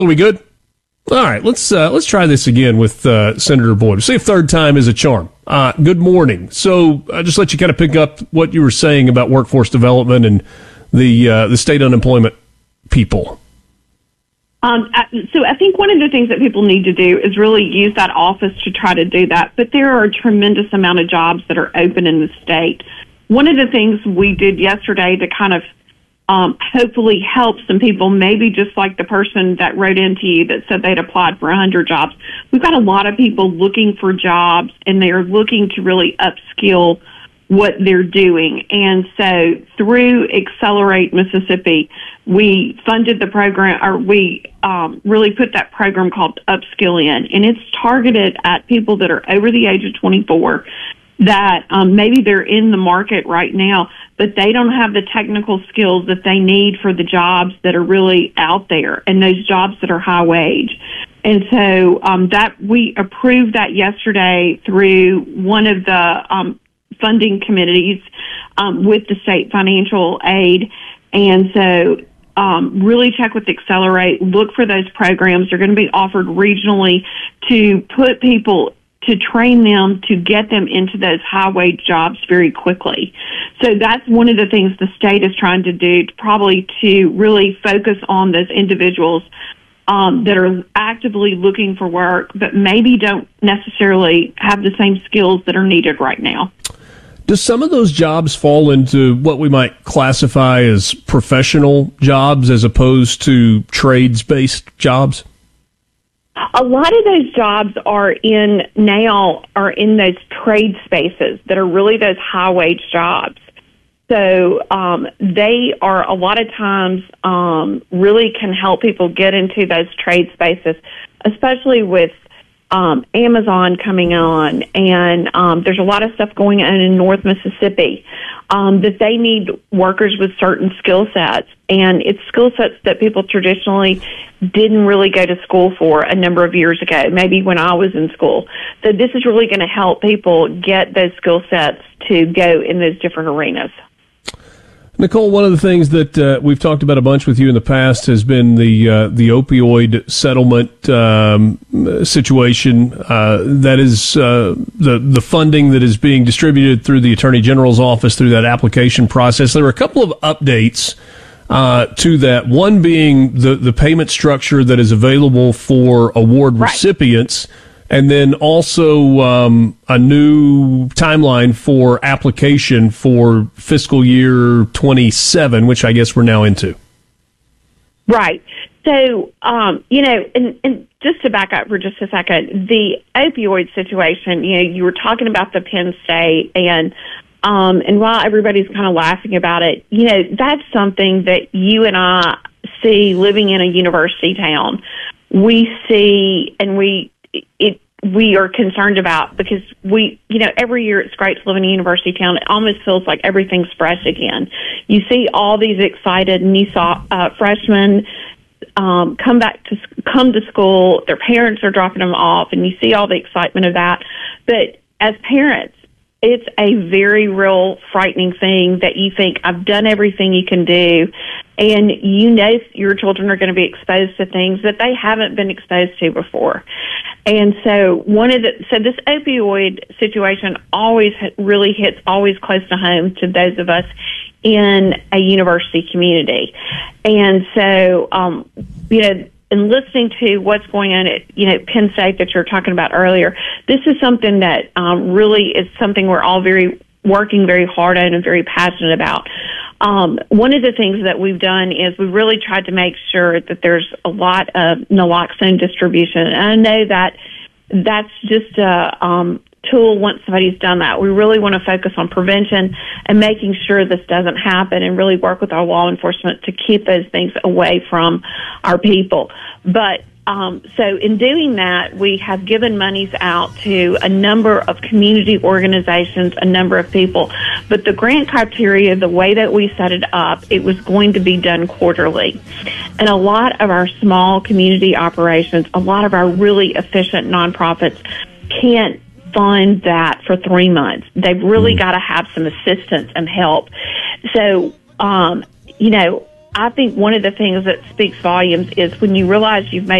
Are we good? All right, let's try this again with Senator Boyd. See if third time is a charm. Good morning. So I just let you kind of pick up what you were saying about workforce development and the state unemployment people. So I think one of the things that people need to do is really use that office to try to do that. But there are a tremendous amount of jobs that are open in the state. One of the things we did yesterday to kind of hopefully help some people, maybe just like the person that wrote into you that said they'd applied for 100 jobs. We've got a lot of people looking for jobs, and they're looking to really upskill what they're doing. And so through Accelerate Mississippi, we funded the program, or we really put that program called Upskill in, and it's targeted at people that are over the age of 24 that maybe they're in the market right now, but they don't have the technical skills that they need for the jobs that are really out there and those jobs that are high wage. And so that we approved that yesterday through one of the funding committees with the state financial aid. And so really check with Accelerate, look for those programs. They're going to be offered regionally to put people, to train them, to get them into those high-wage jobs very quickly. So that's one of the things the state is trying to do, probably to really focus on those individuals that are actively looking for work, but maybe don't necessarily have the same skills that are needed right now. Do some of those jobs fall into what we might classify as professional jobs as opposed to trades-based jobs? A lot of those jobs are in those trade spaces that are really those high wage jobs. So they are a lot of times really can help people get into those trade spaces, especially with Amazon coming on, and there's a lot of stuff going on in North Mississippi that they need workers with certain skill sets, and it's skill sets that people traditionally didn't really go to school for a number of years ago, maybe when I was in school. So this is really going to help people get those skill sets to go in those different arenas. Nicole, one of the things that we've talked about a bunch with you in the past has been the opioid settlement situation. That is the funding that is being distributed through the Attorney General's office through that application process. There were a couple of updates to that. One being the payment structure that is available for award recipients. And then also a new timeline for application for fiscal year 27, which I guess we're now into. Right. So, and just to back up for just a second, the opioid situation, you were talking about the Penn State, and while everybody's kind of laughing about it, that's something that you and I see living in a university town. We see, and we are concerned about, because every year it's great to live in a university town. It almost feels like everything's fresh again. You see all these excited new freshmen come to school. Their parents are dropping them off, and you see all the excitement of that. But as parents, it's a very real frightening thing that you think, I've done everything you can do, and your children are going to be exposed to things that they haven't been exposed to before. And so this opioid situation always really hits always close to home to those of us in a university community. And so, and listening to what's going on at, Penn State that you're talking about earlier, this is something that really is something we're all working very hard on and very passionate about. One of the things that we've done is we've really tried to make sure that there's a lot of naloxone distribution. And I know that that's just a tool once somebody's done that. We really want to focus on prevention and making sure this doesn't happen, and really work with our law enforcement to keep those things away from our people. But so in doing that, we have given monies out to a number of community organizations, a number of people. But the grant criteria, the way that we set it up, it was going to be done quarterly. And a lot of our small community operations, a lot of our really efficient nonprofits can't fund that for 3 months. They've really got to have some assistance and help. So, I think one of the things that speaks volumes is when you realize you've made